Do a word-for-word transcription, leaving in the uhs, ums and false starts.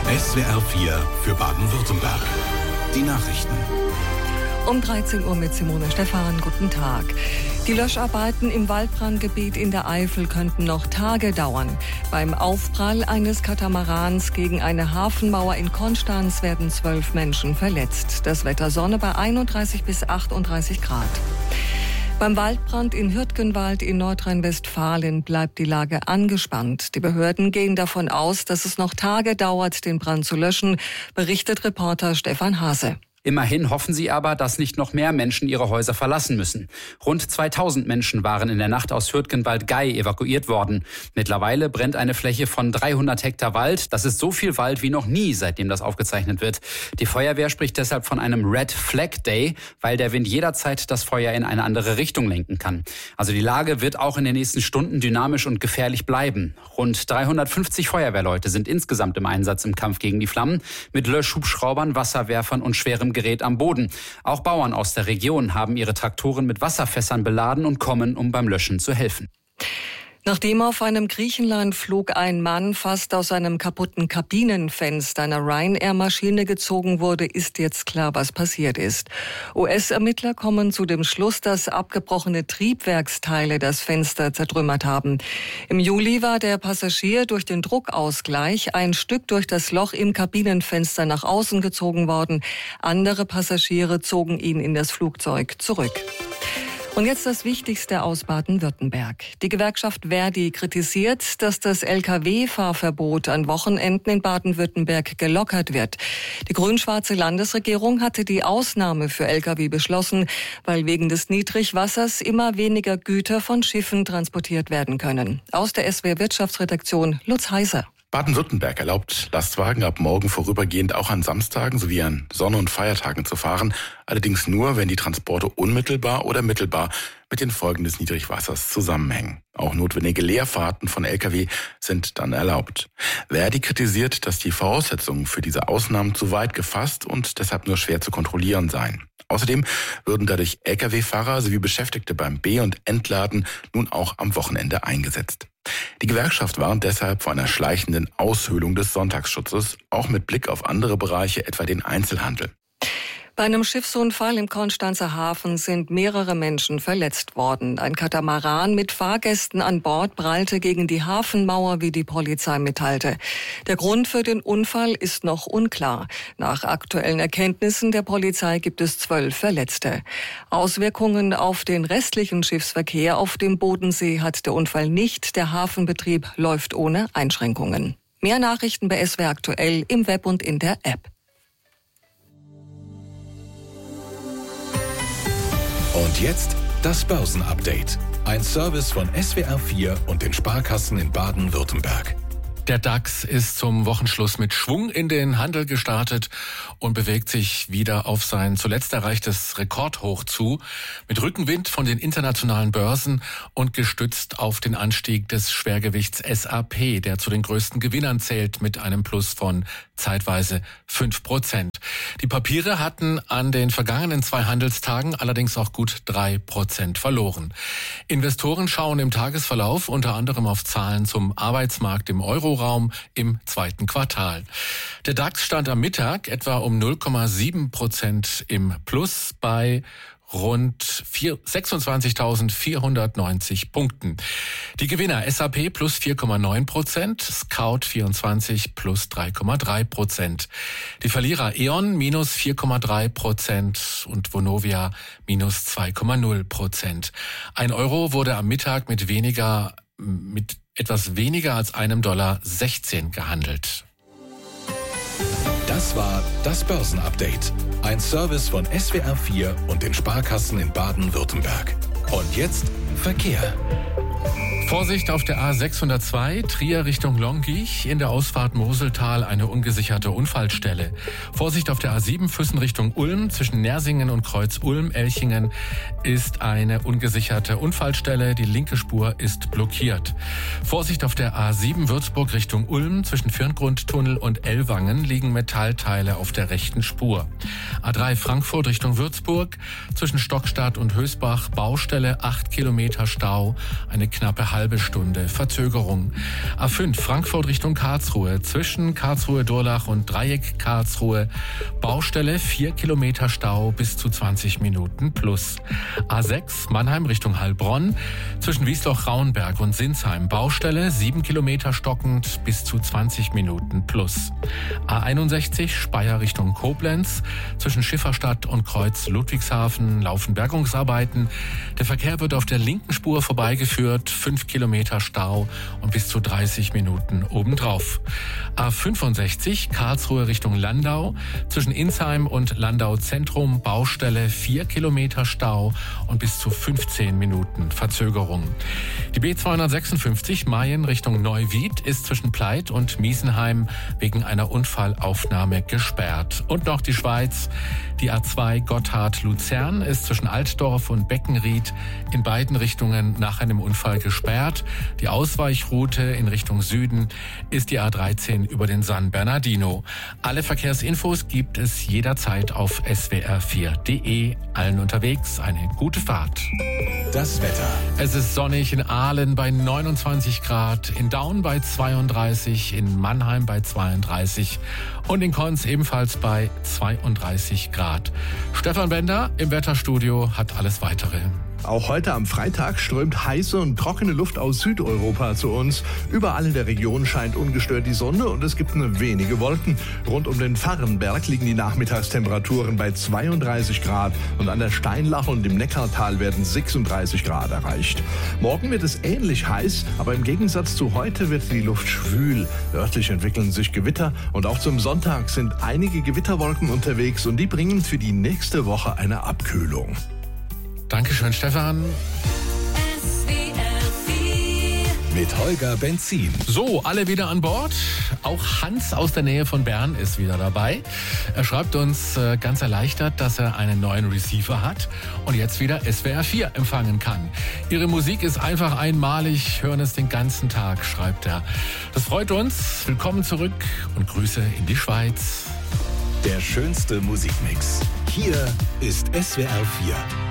S W R vier für Baden-Württemberg. Die Nachrichten. Um dreizehn Uhr mit Simone Stephan. Guten Tag. Die Löscharbeiten im Waldbrandgebiet in der Eifel könnten noch Tage dauern. Beim Aufprall eines Katamarans gegen eine Hafenmauer in Konstanz werden zwölf Menschen verletzt. Das Wetter Sonne bei einunddreißig bis achtunddreißig Grad. Beim Waldbrand in Hürtgenwald in Nordrhein-Westfalen bleibt die Lage angespannt. Die Behörden gehen davon aus, dass es noch Tage dauert, den Brand zu löschen, berichtet Reporter Stefan Hase. Immerhin hoffen sie aber, dass nicht noch mehr Menschen ihre Häuser verlassen müssen. Rund zweitausend Menschen waren in der Nacht aus Hürtgenwald-Gey evakuiert worden. Mittlerweile brennt eine Fläche von dreihundert Hektar Wald. Das ist so viel Wald wie noch nie, seitdem das aufgezeichnet wird. Die Feuerwehr spricht deshalb von einem Red Flag Day, weil der Wind jederzeit das Feuer in eine andere Richtung lenken kann. Also die Lage wird auch in den nächsten Stunden dynamisch und gefährlich bleiben. Rund dreihundertfünfzig Feuerwehrleute sind insgesamt im Einsatz im Kampf gegen die Flammen, mit Löschhubschraubern, Wasserwerfern und schwerem Gerät am Boden. Auch Bauern aus der Region haben ihre Traktoren mit Wasserfässern beladen und kommen, um beim Löschen zu helfen. Nachdem auf einem Griechenlandflug ein Mann fast aus einem kaputten Kabinenfenster einer Ryanair-Maschine gezogen wurde, ist jetzt klar, was passiert ist. U S-Ermittler kommen zu dem Schluss, dass abgebrochene Triebwerksteile das Fenster zertrümmert haben. Im Juli war der Passagier durch den Druckausgleich ein Stück durch das Loch im Kabinenfenster nach außen gezogen worden. Andere Passagiere zogen ihn in das Flugzeug zurück. Und jetzt das Wichtigste aus Baden-Württemberg. Die Gewerkschaft Verdi kritisiert, dass das L K W-Fahrverbot an Wochenenden in Baden-Württemberg gelockert wird. Die grün-schwarze Landesregierung hatte die Ausnahme für L K W beschlossen, weil wegen des Niedrigwassers immer weniger Güter von Schiffen transportiert werden können. Aus der S W R-Wirtschaftsredaktion Lutz Heiser. Baden-Württemberg erlaubt Lastwagen ab morgen vorübergehend auch an Samstagen sowie an Sonn- und Feiertagen zu fahren, allerdings nur, wenn die Transporte unmittelbar oder mittelbar mit den Folgen des Niedrigwassers zusammenhängen. Auch notwendige Leerfahrten von L K W sind dann erlaubt. Verdi kritisiert, dass die Voraussetzungen für diese Ausnahmen zu weit gefasst und deshalb nur schwer zu kontrollieren seien. Außerdem würden dadurch L K W-Fahrer sowie Beschäftigte beim Be- und Entladen nun auch am Wochenende eingesetzt. Die Gewerkschaft warnt deshalb vor einer schleichenden Aushöhlung des Sonntagsschutzes, auch mit Blick auf andere Bereiche, etwa den Einzelhandel. Bei einem Schiffsunfall im Konstanzer Hafen sind mehrere Menschen verletzt worden. Ein Katamaran mit Fahrgästen an Bord prallte gegen die Hafenmauer, wie die Polizei mitteilte. Der Grund für den Unfall ist noch unklar. Nach aktuellen Erkenntnissen der Polizei gibt es zwölf Verletzte. Auswirkungen auf den restlichen Schiffsverkehr auf dem Bodensee hat der Unfall nicht. Der Hafenbetrieb läuft ohne Einschränkungen. Mehr Nachrichten bei S W R aktuell im Web und in der App. Und jetzt das Börsenupdate. Ein Service von S W R vier und den Sparkassen in Baden-Württemberg. Der DAX ist zum Wochenschluss mit Schwung in den Handel gestartet und bewegt sich wieder auf sein zuletzt erreichtes Rekordhoch zu, mit Rückenwind von den internationalen Börsen und gestützt auf den Anstieg des Schwergewichts S A P, der zu den größten Gewinnern zählt mit einem Plus von zeitweise fünf Prozent. Die Papiere hatten an den vergangenen zwei Handelstagen allerdings auch gut drei Prozent verloren. Investoren schauen im Tagesverlauf unter anderem auf Zahlen zum Arbeitsmarkt im Euroraum im zweiten Quartal. Der DAX stand am Mittag etwa um null Komma sieben Prozent im Plus bei rund sechsundzwanzigtausendvierhundertneunzig Punkten. Die Gewinner S A P plus vier Komma neun Prozent, Scout vierundzwanzig plus drei Komma drei Prozent. Die Verlierer E.ON minus vier Komma drei Prozent und Vonovia minus zwei Komma null Prozent. Ein Euro wurde am Mittag mit weniger, mit etwas weniger als einem Dollar sechzehn gehandelt. Das war das Börsenupdate. Ein Service von S W R vier und den Sparkassen in Baden-Württemberg. Und jetzt Verkehr. Vorsicht auf der A sechshundertzwei, Trier Richtung Longich, in der Ausfahrt Moseltal eine ungesicherte Unfallstelle. Vorsicht auf der A sieben, Füssen Richtung Ulm, zwischen Nersingen und Kreuz Ulm-Elchingen ist eine ungesicherte Unfallstelle, die linke Spur ist blockiert. Vorsicht auf der A sieben, Würzburg Richtung Ulm, zwischen Firngrundtunnel und Ellwangen liegen Metallteile auf der rechten Spur. A drei, Frankfurt Richtung Würzburg, zwischen Stockstadt und Hösbach, Baustelle, acht Kilometer Stau, eine knappe halbe Stunde Verzögerung. A fünf Frankfurt Richtung Karlsruhe, zwischen Karlsruhe-Durlach und Dreieck Karlsruhe. Baustelle, vier Kilometer Stau bis zu zwanzig Minuten plus. A sechs Mannheim Richtung Heilbronn, zwischen Wiesloch-Rauenberg und Sinsheim. Baustelle, sieben Kilometer stockend bis zu zwanzig Minuten plus. A einundsechzig Speyer Richtung Koblenz, zwischen Schifferstadt und Kreuz Ludwigshafen laufen Bergungsarbeiten. Der Verkehr wird auf der linken Spur vorbeigeführt, fünf Kilometer Stau und bis zu dreißig Minuten obendrauf. A fünfundsechzig Karlsruhe Richtung Landau, zwischen Insheim und Landau Zentrum. Baustelle, vier Kilometer Stau und bis zu fünfzehn Minuten Verzögerung. Die B zweihundertsechsundfünfzig Mayen Richtung Neuwied ist zwischen Pleit und Miesenheim wegen einer Unfallaufnahme gesperrt. Und noch die Schweiz. Die A zwei Gotthard-Luzern ist zwischen Altdorf und Beckenried in beiden Richtungen nach einem Unfall gesperrt. Die Ausweichroute in Richtung Süden ist die A dreizehn über den San Bernardino. Alle Verkehrsinfos gibt es jederzeit auf S W R vier punkt de. Allen unterwegs eine gute Fahrt. Das Wetter. Es ist sonnig in Aalen bei neunundzwanzig Grad, in Daun bei zweiunddreißig, in Mannheim bei zweiunddreißig und in Konz ebenfalls bei zweiunddreißig Grad. Stefan Bender im Wetterstudio hat alles Weitere. Auch heute am Freitag strömt heiße und trockene Luft aus Südeuropa zu uns. Überall in der Region scheint ungestört die Sonne und es gibt nur wenige Wolken. Rund um den Varrenberg liegen die Nachmittagstemperaturen bei zweiunddreißig Grad und an der Steinlache und im Neckartal werden sechsunddreißig Grad erreicht. Morgen wird es ähnlich heiß, aber im Gegensatz zu heute wird die Luft schwül. Örtlich entwickeln sich Gewitter und auch zum Sonntag sind einige Gewitterwolken unterwegs und die bringen für die nächste Woche eine Abkühlung. Dankeschön, Stefan. Mit Holger Benzin. So, alle wieder an Bord. Auch Hans aus der Nähe von Bern ist wieder dabei. Er schreibt uns äh, ganz erleichtert, dass er einen neuen Receiver hat und jetzt wieder S W R vier empfangen kann. Ihre Musik ist einfach einmalig, hören es den ganzen Tag, schreibt er. Das freut uns. Willkommen zurück und Grüße in die Schweiz. Der schönste Musikmix. Hier ist S W R vier.